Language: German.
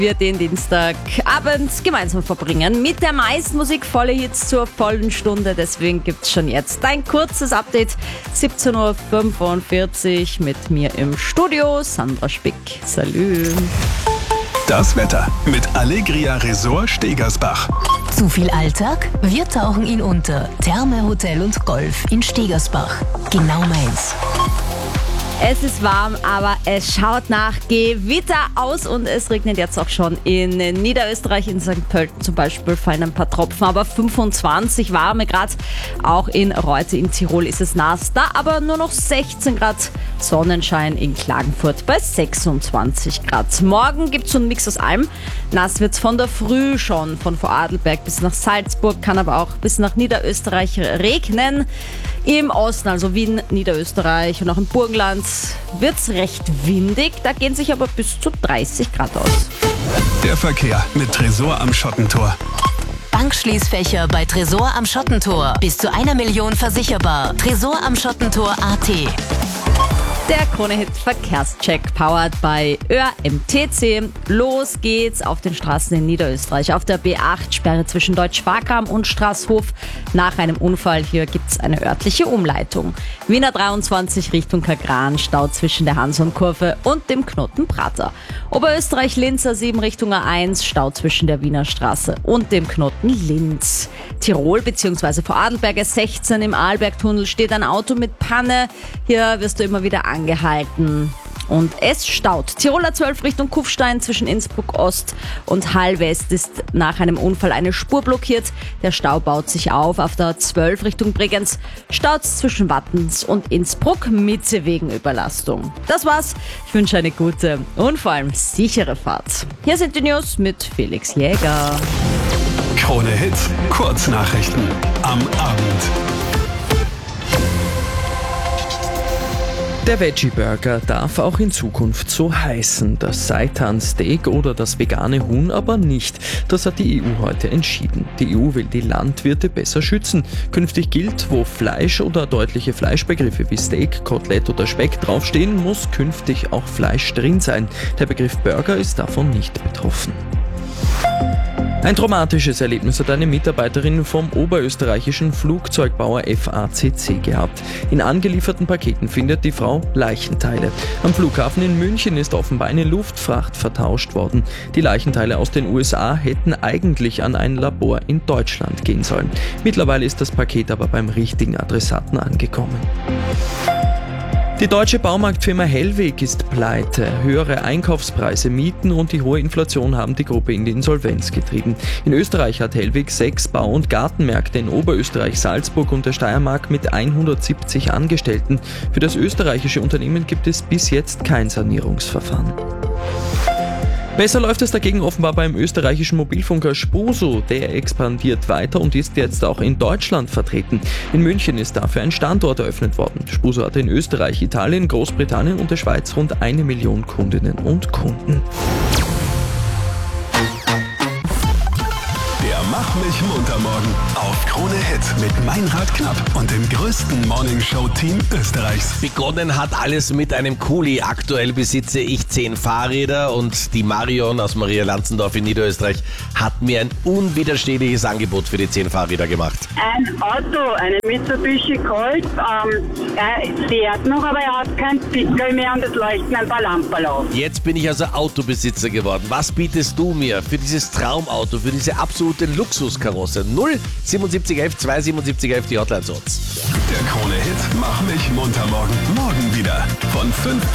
wir den Dienstagabend gemeinsam verbringen mit der meisten musikvolle Hits zur vollen Stunde. Deswegen gibt's schon jetzt ein kurzes Update. 17.45 Uhr mit mir im Studio, Sandra Spick. Salü. Das Wetter mit Allegria Resort Stegersbach. Zu viel Alltag? Wir tauchen ihn unter. Therme, Hotel und Golf in Stegersbach. Genau meins. Es ist warm, aber es schaut nach Gewitter aus und es regnet jetzt auch schon in Niederösterreich, in St. Pölten zum Beispiel fallen ein paar Tropfen, aber 25 warme Grad. Auch in Reute in Tirol ist es nass, da aber nur noch 16 Grad. Sonnenschein in Klagenfurt bei 26 Grad. Morgen gibt es so einen Mix aus allem. Nass wird es von der Früh schon, von Vorarlberg bis nach Salzburg, kann aber auch bis nach Niederösterreich regnen. Im Osten, also Wien, Niederösterreich und auch im Burgenland, wird es recht windig. Da gehen sich aber bis zu 30 Grad aus. Der Verkehr mit Tresor am Schottentor. Bankschließfächer bei Tresor am Schottentor. Bis zu 1 Million versicherbar. Tresor am Schottentor.at. Der Krone-Hit Verkehrscheck powered by ÖMTC. Los geht's auf den Straßen in Niederösterreich. Auf der B8 Sperre zwischen Deutsch-Sparkam und Straßhof. Nach einem Unfall hier gibt's eine örtliche Umleitung. Wiener 23 Richtung Kagran, Stau zwischen der Hanson-Kurve und dem Knoten Prater. Oberösterreich-Linz 7 Richtung A1, Stau zwischen der Wiener Straße und dem Knoten Linz. Tirol bzw. Vorarlberg 16 im Arlbergtunnel steht ein Auto mit Panne. Hier wirst du immer wieder angehalten und es staut. Tiroler 12 Richtung Kufstein zwischen Innsbruck Ost und Hall West ist nach einem Unfall eine Spur blockiert. Der Stau baut sich auf. Auf der 12 Richtung Bregenz staut es zwischen Wattens und Innsbruck Mitte wegen Überlastung. Das war's. Ich wünsche eine gute und vor allem sichere Fahrt. Hier sind die News mit Felix Jäger. Krone Hits, Kurznachrichten am Abend. Der Veggie-Burger darf auch in Zukunft so heißen, das Seitan-Steak oder das vegane Huhn aber nicht. Das hat die EU heute entschieden. Die EU will die Landwirte besser schützen. Künftig gilt, wo Fleisch oder deutliche Fleischbegriffe wie Steak, Kotelett oder Speck draufstehen, muss künftig auch Fleisch drin sein. Der Begriff Burger ist davon nicht betroffen. Ein traumatisches Erlebnis hat eine Mitarbeiterin vom oberösterreichischen Flugzeugbauer FACC gehabt. In angelieferten Paketen findet die Frau Leichenteile. Am Flughafen in München ist offenbar eine Luftfracht vertauscht worden. Die Leichenteile aus den USA hätten eigentlich an ein Labor in Deutschland gehen sollen. Mittlerweile ist das Paket aber beim richtigen Adressaten angekommen. Die deutsche Baumarktfirma Hellweg ist pleite. Höhere Einkaufspreise, Mieten und die hohe Inflation haben die Gruppe in die Insolvenz getrieben. In Österreich hat Hellweg 6 Bau- und Gartenmärkte in Oberösterreich, Salzburg und der Steiermark mit 170 Angestellten. Für das österreichische Unternehmen gibt es bis jetzt kein Sanierungsverfahren. Besser läuft es dagegen offenbar beim österreichischen Mobilfunker Spuso. Der expandiert weiter und ist jetzt auch in Deutschland vertreten. In München ist dafür ein Standort eröffnet worden. Spuso hatte in Österreich, Italien, Großbritannien und der Schweiz rund 1 Million Kundinnen und Kunden. Der Mach mich munter morgen auf Krone Hits mit Meinrad Knapp und dem größten Morningshow-Team Österreichs. Begonnen hat alles mit einem Kuli. Aktuell besitze ich 10 Fahrräder und die Marion aus Maria Lanzendorf in Niederösterreich hat mir ein unwiderstehliches Angebot für die 10 Fahrräder gemacht. Ein Auto, eine Mitsubishi Colt, er fährt noch, aber er hat keinen Pickel mehr und es leuchten ein paar Lampen auf. Jetzt bin ich also Autobesitzer geworden. Was bietest du mir für dieses Traumauto, für diese absolute Luxuskarosse? 07711 27711 die Hotline-Sorts. Der Krone Hit Mach mich munter morgen. Morgen wieder von 5